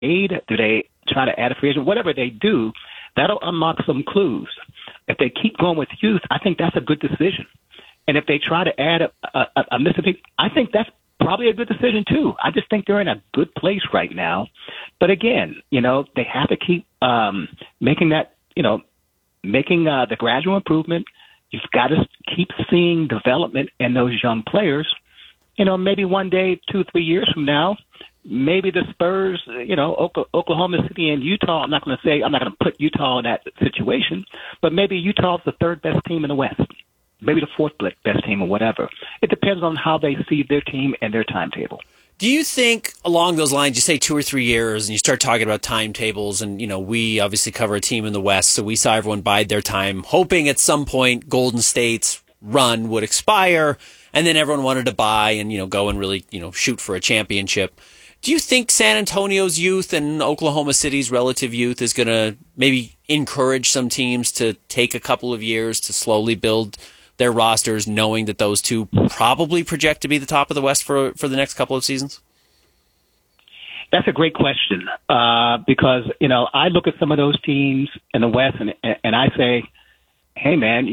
Do they try to add a free agent? Whatever they do, that'll unlock some clues. If they keep going with youth, I think that's a good decision. And if they try to add a Mississippi, I think that's probably a good decision too. I just think they're in a good place right now. But again, they have to keep making that, making the gradual improvement. You've got to keep seeing development in those young players. Maybe one day, 2-3 years from now, maybe the Spurs, Oklahoma City and Utah. I'm not going to put Utah in that situation, but maybe Utah's the third best team in the West, maybe the fourth best team or whatever. It depends on how they see their team and their timetable. Do you think along those lines, you say 2 or 3 years and you start talking about timetables and, we obviously cover a team in the West, so we saw everyone bide their time, hoping at some point Golden State's run would expire and then everyone wanted to buy and, go and really, shoot for a championship. Do you think San Antonio's youth and Oklahoma City's relative youth is going to maybe encourage some teams to take a couple of years to slowly build their rosters, knowing that those two probably project to be the top of the West for the next couple of seasons? That's a great question because, I look at some of those teams in the West and I say, hey, man,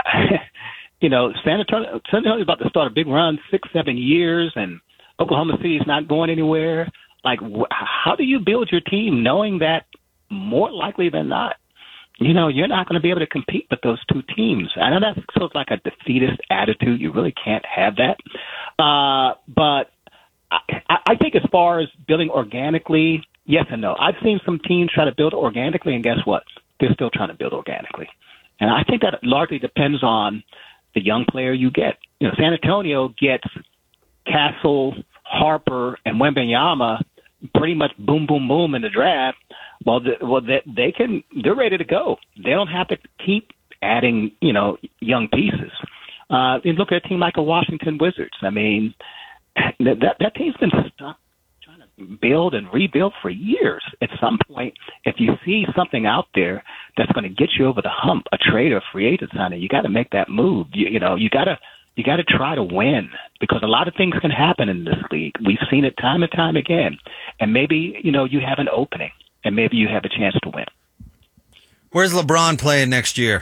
San Antonio's about to start a big run, 6-7 years, and Oklahoma City is not going anywhere. Like, how do you build your team knowing that more likely than not, you're not going to be able to compete with those two teams? I know that's sort of like a defeatist attitude. You really can't have that. But I think as far as building organically, yes and no. I've seen some teams try to build organically, and guess what? They're still trying to build organically. And I think that largely depends on the young player you get. San Antonio gets Castle, Harper, and Wembanyama pretty much boom, boom, boom in the draft. They're ready to go. They don't have to keep adding, young pieces. You look at a team like the Washington Wizards. I mean, that team's been stuck trying to build and rebuild for years. At some point, if you see something out there that's going to get you over the hump, a trade or a free agent signing, you got to make that move. You got to try to win because a lot of things can happen in this league. We've seen it time and time again. And maybe, you have an opening and maybe you have a chance to win. Where's LeBron playing next year?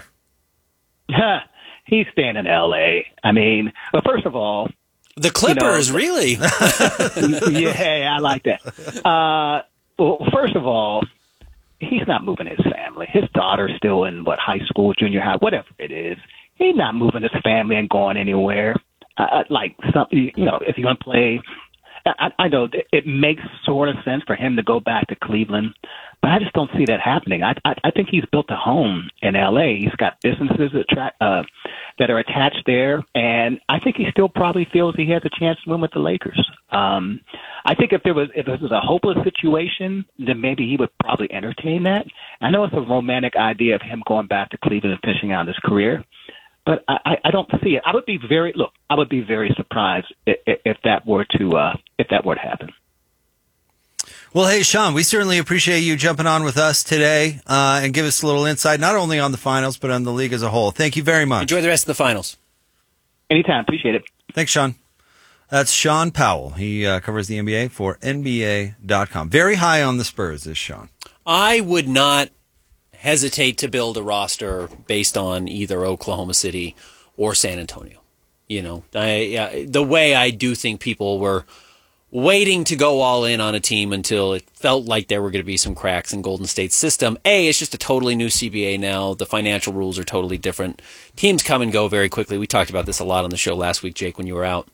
He's staying in L.A. I mean, well, first of all, the Clippers, really? Yeah, I like that. Well, first of all, he's not moving his family. His daughter's still in, high school, junior high, whatever it is. He's not moving his family and going anywhere. If you're going to play, I know it makes sort of sense for him to go back to Cleveland, but I just don't see that happening. I think he's built a home in L.A. He's got businesses that are attached there, and I think he still probably feels he has a chance to win with the Lakers. I think if this was a hopeless situation, then maybe he would probably entertain that. I know it's a romantic idea of him going back to Cleveland and finishing out his career. But I don't see it. I would be very surprised if that were to happen. Well, hey, Sean, we certainly appreciate you jumping on with us today and give us a little insight, not only on the finals, but on the league as a whole. Thank you very much. Enjoy the rest of the finals. Anytime. Appreciate it. Thanks, Sean. That's Sean Powell. He covers the NBA for NBA.com. Very high on the Spurs is Sean. I would not hesitate to build a roster based on either Oklahoma City or San Antonio. The way I do think people were waiting to go all in on a team until it felt like there were going to be some cracks in Golden State's system. It's just a totally new CBA now. The financial rules are totally different. Teams come and go very quickly. We talked about this a lot on the show last week, Jake, when you were out.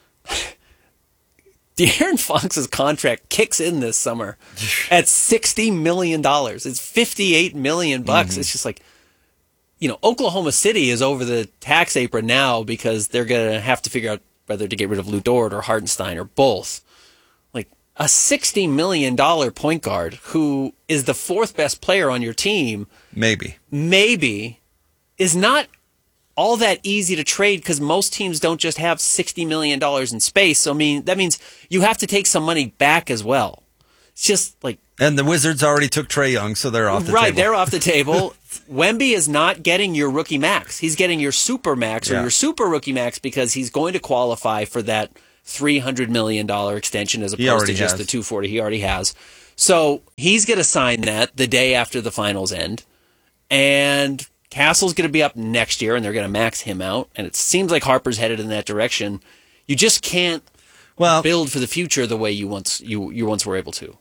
De'Aaron Fox's contract kicks in this summer at $60 million. It's $58 million. Mm-hmm. It's just like, Oklahoma City is over the tax apron now because they're going to have to figure out whether to get rid of Lou Dort or Hartenstein or both. Like a $60 million point guard who is the fourth best player on your team. Maybe is not all that easy to trade because most teams don't just have $60 million in space. So, that means you have to take some money back as well. It's just like... And the Wizards already took Trae Young, so they're off the table. Right, they're off the table. Wemby is not getting your rookie max. He's getting your super max or your super rookie max because he's going to qualify for that $300 million extension as opposed to just the $240 he already has. So he's going to sign that the day after the finals end. And Castle's going to be up next year, and they're going to max him out. And it seems like Harper's headed in that direction. You just can't build for the future the way you once were able to.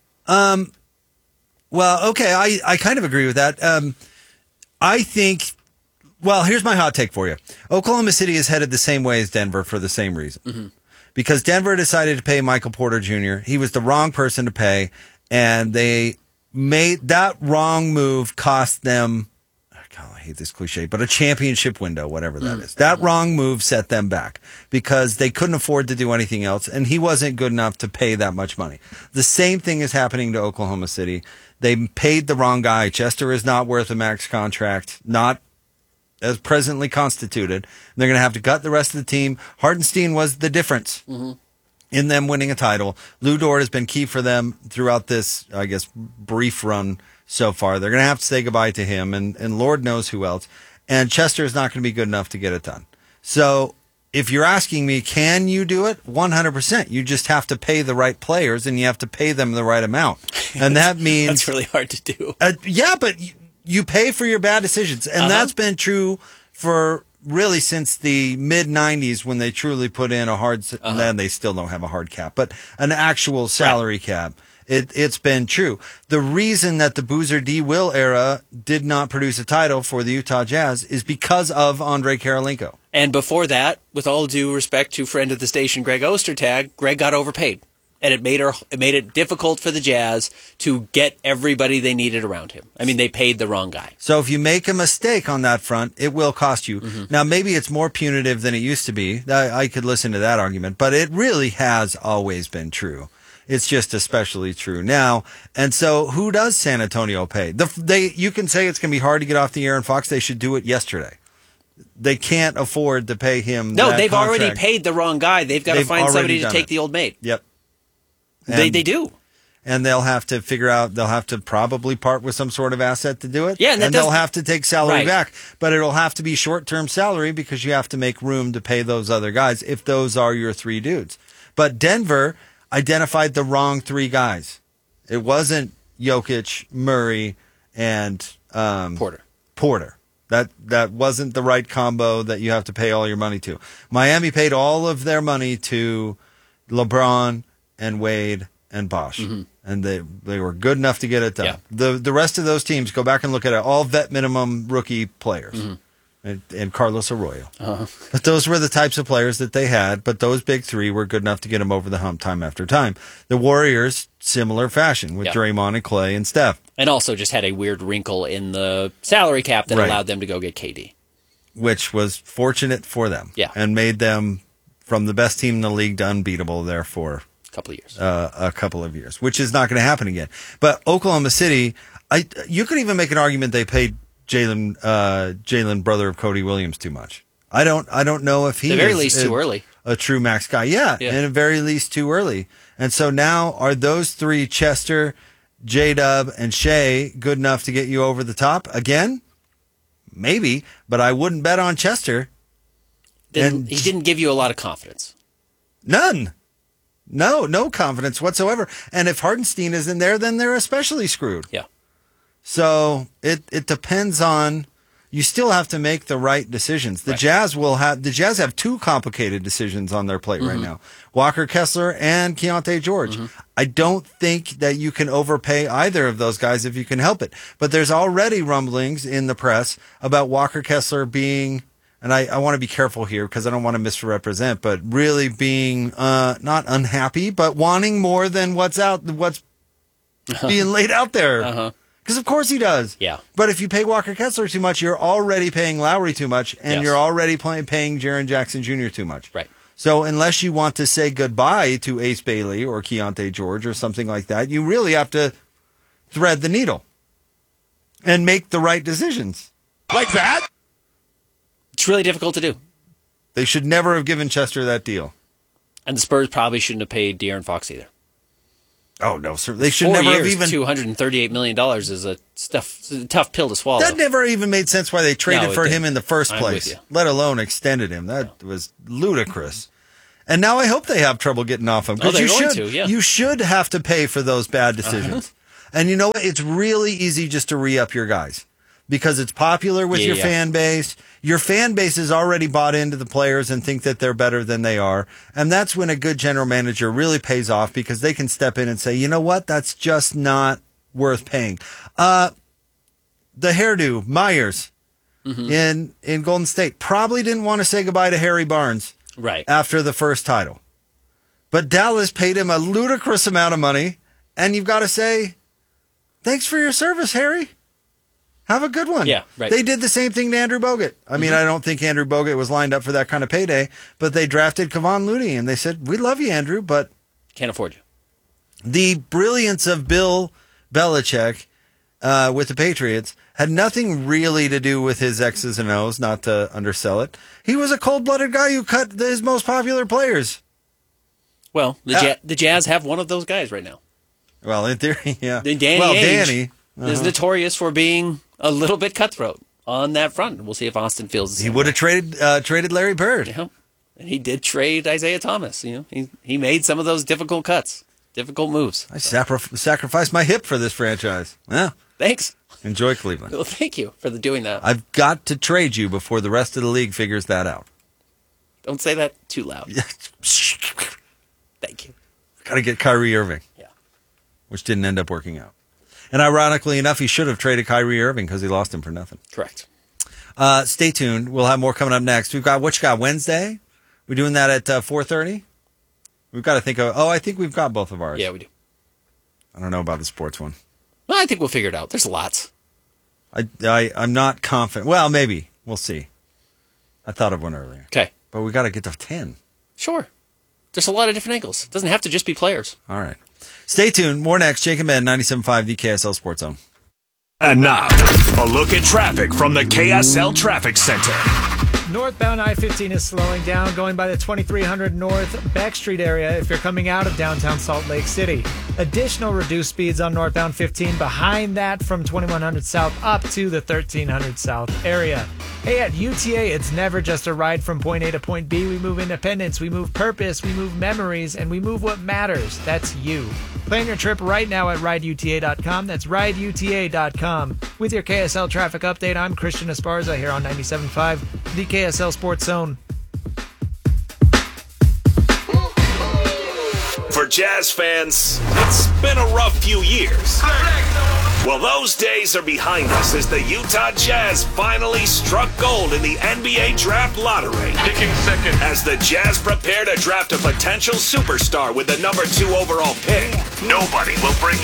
Well, okay, I kind of agree with that. I think, well, here's my hot take for you. Oklahoma City is headed the same way as Denver for the same reason. Mm-hmm. Because Denver decided to pay Michael Porter Jr. He was the wrong person to pay, and they made that wrong move cost them, God, I hate this cliche, but a championship window, whatever that is. That wrong move set them back because they couldn't afford to do anything else, and he wasn't good enough to pay that much money. The same thing is happening to Oklahoma City. They paid the wrong guy. Chester is not worth a max contract, not as presently constituted. They're going to have to cut the rest of the team. Hartenstein was the difference in them winning a title. Lou Dort has been key for them throughout this, I guess, brief run so far. They're going to have to say goodbye to him, and Lord knows who else. And Chester is not going to be good enough to get it done. So if you're asking me, can you do it? 100%. You just have to pay the right players, and you have to pay them the right amount. And that means... That's really hard to do. Yeah, but you pay for your bad decisions. And that's been true for really since the mid-'90s when they truly put in a hard... Then they still don't have a hard cap, but an actual salary cap. It's been true. The reason that the Boozer D. Will era did not produce a title for the Utah Jazz is because of Andrei Karolinko. And before that, with all due respect to friend of the station, Greg Ostertag, Greg got overpaid. And it made it difficult for the Jazz to get everybody they needed around him. I mean, they paid the wrong guy. So if you make a mistake on that front, it will cost you. Mm-hmm. Now, maybe it's more punitive than it used to be. I could listen to that argument, but it really has always been true. It's just especially true now. And so who does San Antonio pay? You can say it's going to be hard to get off the Aaron Fox. They should do it yesterday. They can't afford to pay him. No, that they've contract. already paid the wrong guy. They've got to find somebody to take the old maid. Yep. They do. And they'll have to figure out, they'll have to probably part with some sort of asset to do it. Yeah, and they'll have to take salary back. But it'll have to be short-term salary because you have to make room to pay those other guys if those are your three dudes. But Denver identified the wrong three guys. It wasn't Jokic, Murray, and Porter. That wasn't the right combo that you have to pay all your money to. Miami paid all of their money to LeBron and Wade and Bosh. Mm-hmm. And they were good enough to get it done. Yeah. The rest of those teams, go back and look at it, all vet minimum rookie players. Mm-hmm. And Carlos Arroyo. Uh-huh. But those were the types of players that they had, but those big three were good enough to get them over the hump time after time. The Warriors, similar fashion with Draymond and Clay and Steph. And also just had a weird wrinkle in the salary cap that allowed them to go get KD. Which was fortunate for them. Yeah. And made them from the best team in the league to unbeatable there for a couple of years, which is not going to happen again. But Oklahoma City, you could even make an argument they paid Jalen, brother of Cody Williams, too much. I don't know if he at the very least too early. A true max guy. Yeah, and at very least too early. And so now are those three, Chester, J-Dub, and Shea, good enough to get you over the top again? Maybe, but I wouldn't bet on Chester. He didn't give you a lot of confidence. None. No confidence whatsoever. And if Hartenstein isn't there, then they're especially screwed. Yeah. So it depends on, you still have to make the right decisions. The Jazz have two complicated decisions on their plate right now. Walker Kessler and Keontae George. Mm-hmm. I don't think that you can overpay either of those guys if you can help it. But there's already rumblings in the press about Walker Kessler being, and I want to be careful here because I don't want to misrepresent, but really being not unhappy, but wanting more than what's being laid out there. Uh-huh. Because of course he does. Yeah. But if you pay Walker Kessler too much, you're already paying Lowry too much, and you're already paying Jaren Jackson Jr. too much. Right. So unless you want to say goodbye to Ace Bailey or Keontae George or something like that, you really have to thread the needle and make the right decisions. Like that? It's really difficult to do. They should never have given Chester that deal. And the Spurs probably shouldn't have paid De'Aaron Fox either. Oh, no, sir. They should never have even... $238 million is a tough pill to swallow. That never even made sense why they traded for him in the first place, let alone extended him. That was ludicrous. And now I hope they have trouble getting off him. Oh, they're going to, yeah. You should have to pay for those bad decisions. And you know what? It's really easy just to re-up your guys because it's popular with your fan base. Your fan base is already bought into the players and think that they're better than they are. And that's when a good general manager really pays off because they can step in and say, you know what? That's just not worth paying. The hairdo, Myers in Golden State, probably didn't want to say goodbye to Harry Barnes after the first title. But Dallas paid him a ludicrous amount of money. And you've got to say, thanks for your service, Harry. Have a good one. Yeah, right. They did the same thing to Andrew Bogut. I mean, I don't think Andrew Bogut was lined up for that kind of payday, but they drafted Kevon Looney, and they said, we love you, Andrew, but... Can't afford you. The brilliance of Bill Belichick with the Patriots had nothing really to do with his X's and O's, not to undersell it. He was a cold-blooded guy who cut his most popular players. Well, the Jazz have one of those guys right now. Well, in theory, yeah. Danny is notorious for being a little bit cutthroat on that front. We'll see if Austin feels the same. He would have traded Larry Bird. Yeah. And he did trade Isaiah Thomas. You know, he made some of those difficult cuts, difficult moves. I sacrificed my hip for this franchise. Yeah. Thanks. Enjoy Cleveland. Well, thank you for doing that. I've got to trade you before the rest of the league figures that out. Don't say that too loud. Thank you. Got to get Kyrie Irving. Yeah. Which didn't end up working out. And ironically enough, he should have traded Kyrie Irving because he lost him for nothing. Correct. Stay tuned. We'll have more coming up next. We've got what you got Wednesday. We're doing that at 4:30. We've got to think of. Oh, I think we've got both of ours. Yeah, we do. I don't know about the sports one. Well, I think we'll figure it out. There's lots. I'm not confident. Well, maybe we'll see. I thought of one earlier. Okay, but we got to get to 10. Sure. There's a lot of different angles. It doesn't have to just be players. All right. Stay tuned. More next. Jake and Ben, 97.5, the KSL Sports Zone. And now, a look at traffic from the KSL Traffic Center. Northbound I-15 is slowing down, going by the 2300 North Beck Street area if you're coming out of downtown Salt Lake City. Additional reduced speeds on northbound 15 behind that from 2100 South up to the 1300 South area. Hey, at UTA, it's never just a ride from point A to point B. We move independence, we move purpose, we move memories, and we move what matters. That's you. Plan your trip right now at rideuta.com. That's rideuta.com. With your KSL traffic update, I'm Christian Esparza here on 97.5, the KSL Sports Zone. For Jazz fans, it's been a rough few years. Well, those days are behind us as the Utah Jazz finally struck gold in the NBA Draft Lottery. Picking second. As the Jazz prepare to draft a potential superstar with the number 2 overall pick, nobody will bring